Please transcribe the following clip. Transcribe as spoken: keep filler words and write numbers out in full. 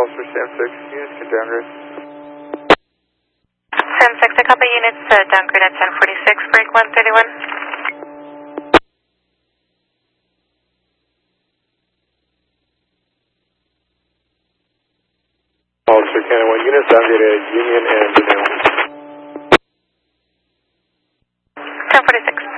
for Sam six, units can downgrade. Sam six, a couple units uh, downgrade at ten forty-six, break one thirty-one. Officer Cannon one, units downgrade at Union and Denali. ten forty-six.